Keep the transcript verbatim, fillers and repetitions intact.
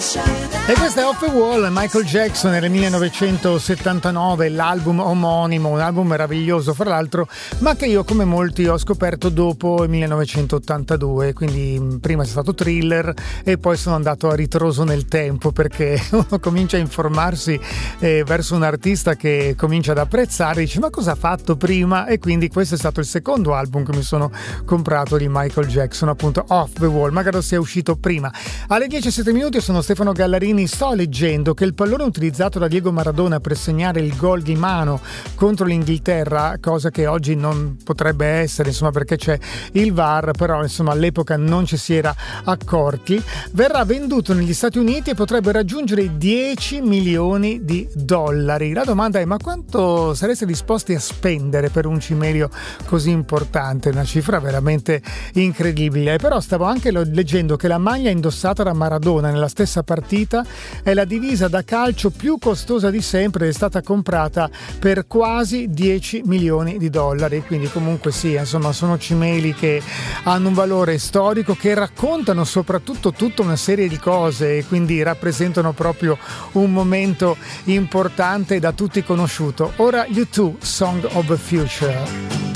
E questa è Off the Wall, Michael Jackson nel millenovecentosettantanove, l'album omonimo, un album meraviglioso fra l'altro, ma che io come molti ho scoperto dopo il millenovecentottantadue, quindi prima è stato Thriller e poi sono andato a ritroso nel tempo, perché uno comincia a informarsi eh, verso un artista che comincia ad apprezzare, dice ma cosa ha fatto prima, e quindi questo è stato il secondo album che mi sono comprato di Michael Jackson, appunto Off the Wall, magari sia uscito prima. Alle dieci e sette minuti sono Stefano Gallarini. Sto leggendo che il pallone utilizzato da Diego Maradona per segnare il gol di mano contro l'Inghilterra, cosa che oggi non potrebbe essere, insomma, perché c'è il V A R, però insomma all'epoca non ci si era accorti, verrà venduto negli Stati Uniti e potrebbe raggiungere i dieci milioni di dollari. La domanda è: ma quanto sareste disposti a spendere per un cimelio così importante? Una cifra veramente incredibile. Però stavo anche leggendo che la maglia indossata da Maradona nella stessa partita è la divisa da calcio più costosa di sempre, è stata comprata per quasi dieci milioni di dollari, quindi comunque sì, insomma sono cimeli che hanno un valore storico, che raccontano soprattutto tutta una serie di cose e quindi rappresentano proprio un momento importante da tutti conosciuto. Ora U due, Song of the Future.